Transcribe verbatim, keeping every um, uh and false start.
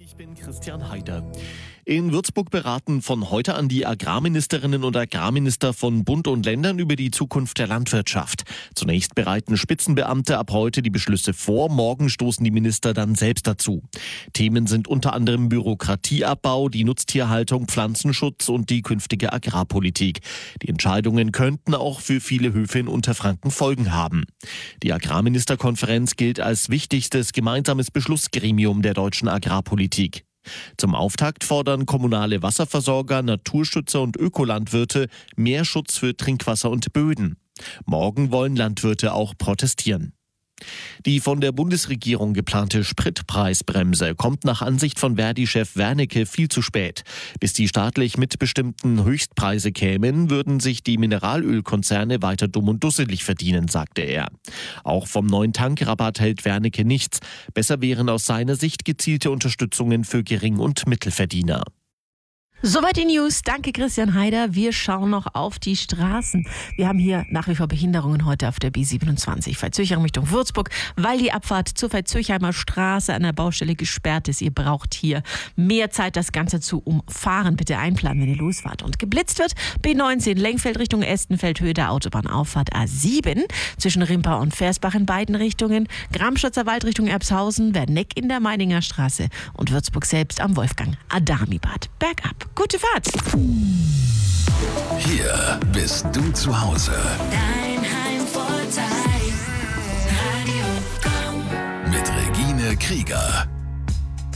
Ich bin Christian Heider. In Würzburg beraten von heute an die Agrarministerinnen und Agrarminister von Bund und Ländern über die Zukunft der Landwirtschaft. Zunächst bereiten Spitzenbeamte ab heute die Beschlüsse vor, morgen stoßen die Minister dann selbst dazu. Themen sind unter anderem Bürokratieabbau, die Nutztierhaltung, Pflanzenschutz und die künftige Agrarpolitik. Die Entscheidungen könnten auch für viele Höfe in Unterfranken Folgen haben. Die Agrarministerkonferenz gilt als wichtigstes gemeinsames Beschlussgremium der deutschen Agrarpolitik. Zum Auftakt fordern kommunale Wasserversorger, Naturschützer und Ökolandwirte mehr Schutz für Trinkwasser und Böden. Morgen wollen Landwirte auch protestieren. Die von der Bundesregierung geplante Spritpreisbremse kommt nach Ansicht von Verdi-Chef Wernicke viel zu spät. Bis die staatlich mitbestimmten Höchstpreise kämen, würden sich die Mineralölkonzerne weiter dumm und dusselig verdienen, sagte er. Auch vom neuen Tankrabatt hält Wernicke nichts. Besser wären aus seiner Sicht gezielte Unterstützungen für Gering- und Mittelverdiener. Soweit die News. Danke, Christian Heider. Wir schauen noch auf die Straßen. Wir haben hier nach wie vor Behinderungen heute auf der B siebenundzwanzig. Veitshöchheim Richtung Würzburg, weil die Abfahrt zur Veitshöchheimer Straße an der Baustelle gesperrt ist. Ihr braucht hier mehr Zeit, das Ganze zu umfahren. Bitte einplanen, wenn ihr losfahrt. Und geblitzt wird B neunzehn, Lenkfeld Richtung Estenfeld, Höhe der Autobahnauffahrt A sieben. Zwischen Rimpa und Versbach in beiden Richtungen. Gramschatzer Wald Richtung Erbshausen, Werneck in der Meininger Straße und Würzburg selbst am Wolfgang-Adami-Bad. Bergab. Gute Fahrt! Hier bist du zu Hause. Dein Heimvorteil. Radio Komm. Mit Regine Krieger.